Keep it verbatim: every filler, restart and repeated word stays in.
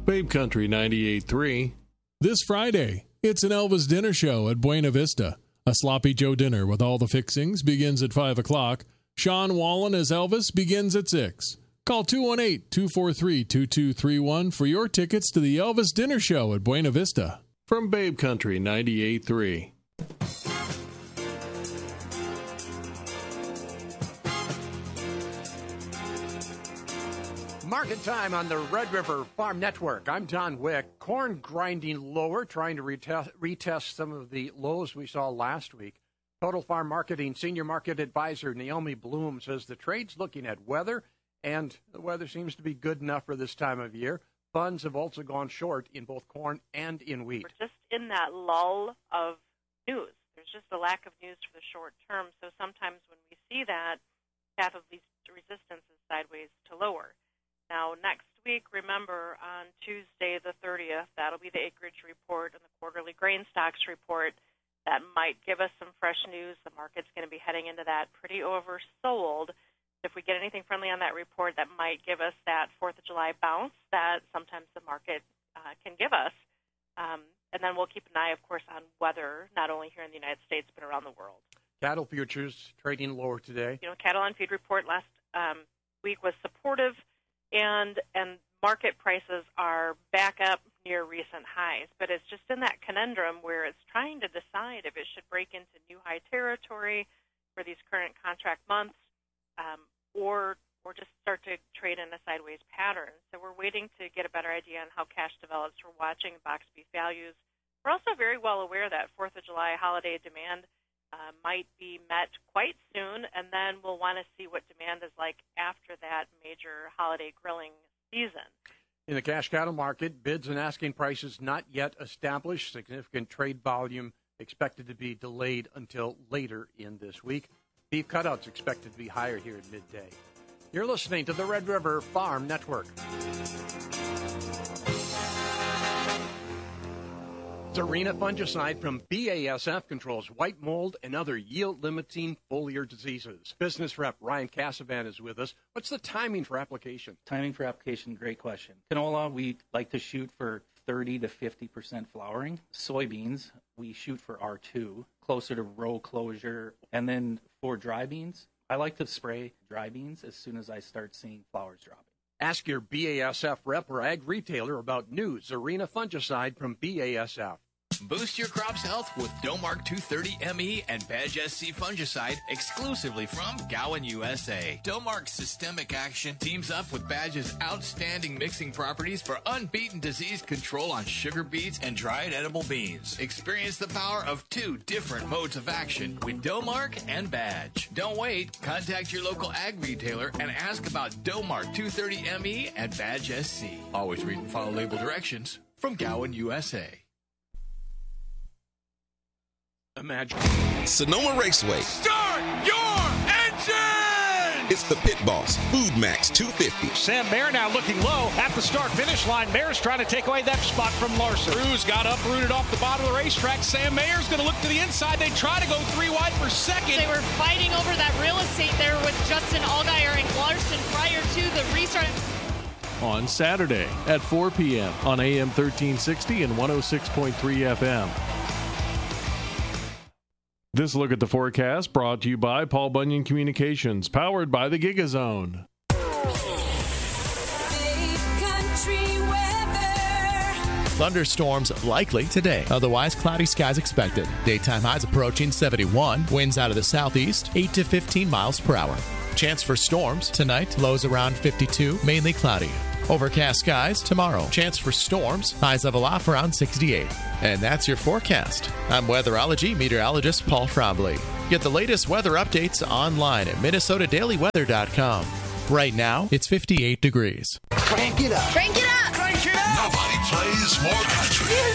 Babe Country ninety-eight point three. This Friday, it's an Elvis dinner show at Buena Vista. A Sloppy Joe dinner with all the fixings begins at five o'clock. Sean Wallen as Elvis begins at six. Call two one eight, two four three, two two three one for your tickets to the Elvis dinner show at Buena Vista. From Babe Country ninety-eight point three. Market time on the Red River Farm Network. I'm Don Wick. Corn grinding lower, trying to retest, retest some of the lows we saw last week. Total Farm Marketing Senior Market Advisor Naomi Bloom says the trade's looking at weather, and the weather seems to be good enough for this time of year. Funds have also gone short in both corn and in wheat. We're just in that lull of news. There's just a lack of news for the short term, so sometimes when we see that, path of least resistance is sideways to lower. Now, next week, remember, on Tuesday the thirtieth, that'll be the acreage report and the quarterly grain stocks report. That might give us some fresh news. The market's going to be heading into that pretty oversold. If we get anything friendly on that report, that might give us that fourth of July bounce that sometimes the market uh, can give us. Um, and then we'll keep an eye, of course, on weather, not only here in the United States, but around the world. Cattle futures trading lower today. You know, cattle on feed report last um, week was supportive. And and market prices are back up near recent highs. But it's just in that conundrum where it's trying to decide if it should break into new high territory for these current contract months um, or or just start to trade in a sideways pattern. So we're waiting to get a better idea on how cash develops. We're watching box beef values. We're also very well aware that fourth of July holiday demand Uh, might be met quite soon, and then we'll want to see what demand is like after that major holiday grilling season. In the cash cattle market, bids and asking prices not yet established. Significant trade volume expected to be delayed until later in this week. Beef cutouts expected to be higher here at midday. You're listening to the Red River Farm Network. Zarina fungicide from B A S F controls white mold and other yield-limiting foliar diseases. Business rep Ryan Casavan is with us. What's the timing for application? Timing for application, great question. Canola, we like to shoot for thirty to fifty percent flowering. Soybeans, we shoot for R two, closer to row closure. And then for dry beans, I like to spray dry beans as soon as I start seeing flowers dropping. Ask your B A S F rep or ag retailer about new Zarina fungicide from B A S F. Boost your crop's health with Domark two thirty M E and Badge S C fungicide exclusively from Gowan U S A. Domark's systemic action teams up with Badge's outstanding mixing properties for unbeaten disease control on sugar beets and dried edible beans. Experience the power of two different modes of action with Domark and Badge. Don't wait. Contact your local ag retailer and ask about Domark two thirty M E and Badge S C. Always read and follow label directions from Gowan U S A. Imagine. Sonoma Raceway. Start your engine! It's the Pit Boss, Food Max two fifty. Sam Mayer now looking low at the start-finish line. Mayer's trying to take away that spot from Larson. Cruz got uprooted off the bottom of the racetrack. Sam Mayer's going to look to the inside. They try to go three wide for second. They were fighting over that real estate there with Justin Allgaier and Larson prior to the restart. On Saturday at four p.m. on A M thirteen sixty and one oh six point three F M. This look at the forecast brought to you by Paul Bunyan Communications, powered by the GigaZone. Thunderstorms likely today. Otherwise, cloudy skies expected. Daytime highs approaching seventy-one. Winds out of the southeast, eight to fifteen miles per hour. Chance for storms tonight. Lows around fifty-two. Mainly cloudy. Overcast skies tomorrow. Chance for storms. Highs level off around sixty-eight. And that's your forecast. I'm weatherology meteorologist Paul Trombley. Get the latest weather updates online at minnesota daily weather dot com. Right now, it's fifty-eight degrees. Crank it up. Crank it up! Crank it up! Nobody plays more country.